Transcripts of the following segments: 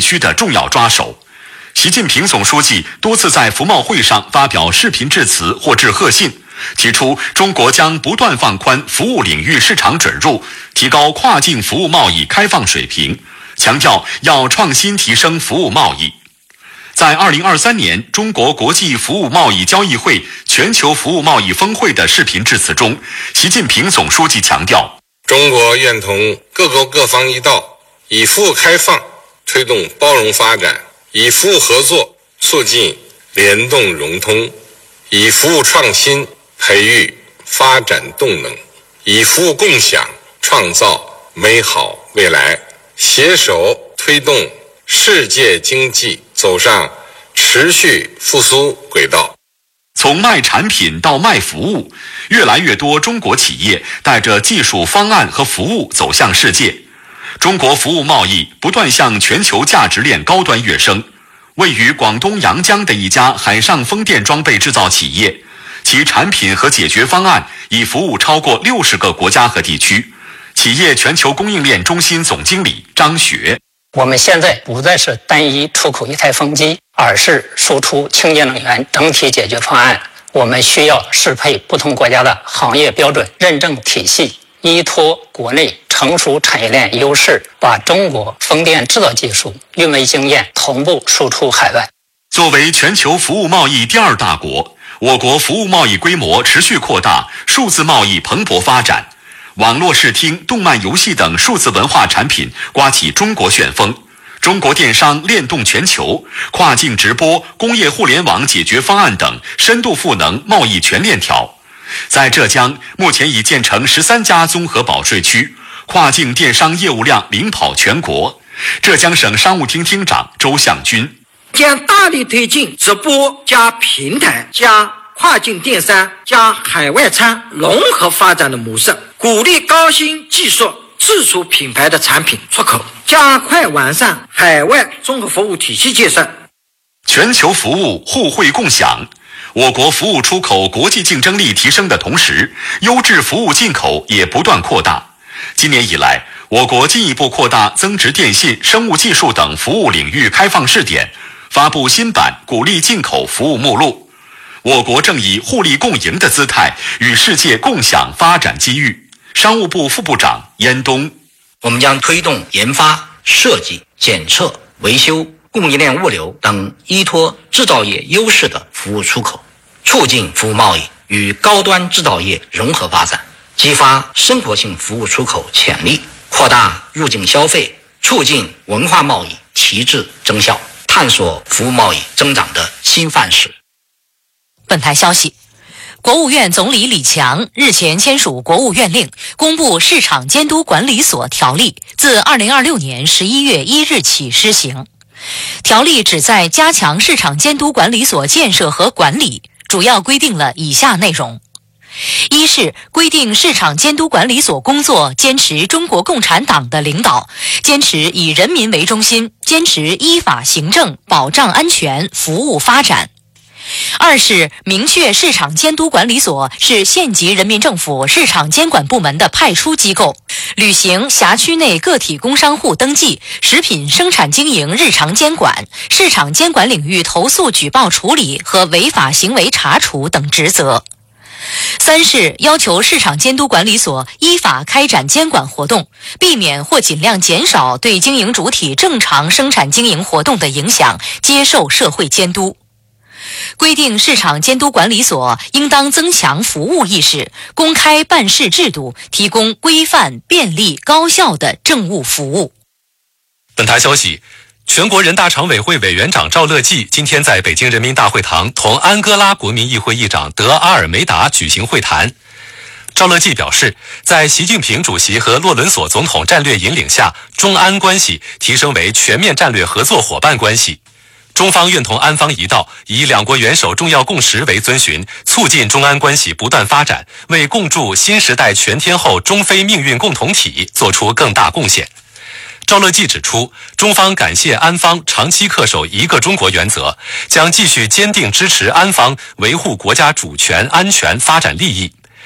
需的重要抓手。习近平总书记多次在服贸会上发表视频致辞或致贺信，提出中国将不断放宽服务领域市场准入，提高跨境服务贸易开放水平，强调要创新提升服务贸易。在2023年中国国际服务贸易交易会全球服务贸易峰会的视频致辞中，习近平总书记强调， 中国愿同各国各方一道，以服务开放推动包容发展，以服务合作促进联动融通，以服务创新培育发展动能，以服务共享创造美好未来，携手推动世界经济走上持续复苏轨道。 从卖产品到卖服务，越来越多中国企业带着技术方案和服务走向世界。中国服务贸易不断向全球价值链高端跃升。位于广东阳江的一家海上风电装备制造企业，其产品和解决方案已服务超过60个国家和地区。企业全球供应链中心总经理张雪， 我们现在不再是单一出口一台风机，而是输出清洁能源整体解决方案。我们需要适配不同国家的行业标准认证体系，依托国内成熟产业链优势，把中国风电制造技术、运维经验同步输出海外。 作为全球服务贸易第2大国，我国服务贸易规模持续扩大，数字贸易蓬勃发展。网络视听、动漫游戏等数字文化产品刮起中国旋风，中国电商链动全球，跨境直播、工业互联网解决方案等深度赋能贸易全链条。在浙江，目前已建成13家综合保税区，跨境电商业务量领跑全国。浙江省商务厅厅长周向军将大力推进直播加平台加跨境电商加海外仓融合发展的模式，鼓励高新技术自主品牌的产品出口，加快完善海外综合服务体系建设。 全球服务互惠共享，我国服务出口国际竞争力提升的同时，优质服务进口也不断扩大。今年以来，我国进一步扩大增值电信、生物技术等服务领域开放试点，发布新版鼓励进口服务目录。我国正以互利共赢的姿态与世界共享发展机遇。商务部副部长燕东， 我们将推动研发、设计、检测、维修、供应链物流等依托制造业优势的服务出口，促进服务贸易与高端制造业融合发展，激发生活性服务出口潜力，扩大入境消费，促进文化贸易提质增效，探索服务贸易增长的新范式。 本台消息，国务院总理李强日前签署国务院令，公布市场监督管理所条例，自2026年11月1日起施行。条例旨在加强市场监督管理所建设和管理，主要规定了以下内容：一是规定市场监督管理所工作坚持中国共产党的领导，坚持以人民为中心，坚持依法行政，保障安全，服务发展。二是明确市场监督管理所是县级人民政府市场监管部门的派出机构，履行辖区内个体工商户登记、食品生产经营日常监管、市场监管领域投诉举报处理和违法行为查处等职责。三是要求市场监督管理所依法开展监管活动，避免或尽量减少对经营主体正常生产经营活动的影响，接受社会监督。规定市场监督管理所应当增强服务意识，公开办事制度，提供规范、便利、高效的政务服务。 本台消息，全国人大常委会委员长赵乐际今天在北京人民大会堂同安哥拉国民议会议长德阿尔梅达举行会谈。赵乐际表示，在习近平主席和洛伦索总统战略引领下，中安关系提升为全面战略合作伙伴关系。中方愿同安方一道，以两国元首重要共识为遵循，促进中安关系不断发展，为共筑新时代全天候中非命运共同体做出更大贡献。赵乐际指出，中方感谢安方长期恪守一个中国原则，将继续坚定支持安方维护国家主权、安全、发展利益。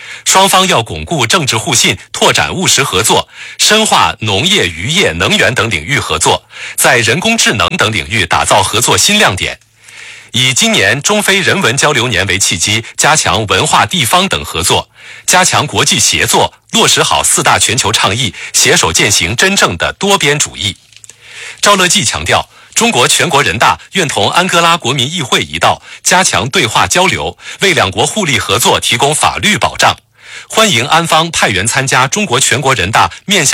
双方要巩固政治互信，拓展务实合作，深化农业、渔业、能源等领域合作，在人工智能等领域打造合作新亮点。以今年中非人文交流年为契机，加强文化、地方等合作，加强国际协作，落实好4大全球倡议，携手践行真正的多边主义。赵乐际强调，中国全国人大愿同安哥拉国民议会一道，加强对话交流，为两国互利合作提供法律保障。欢迎安方派员参加中国全国人大面向